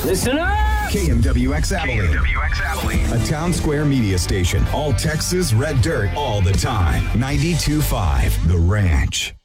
Listen up! KMWX Abilene. KMWX Abilene. A town square media station. All Texas red dirt all the time. 92.5 The Ranch.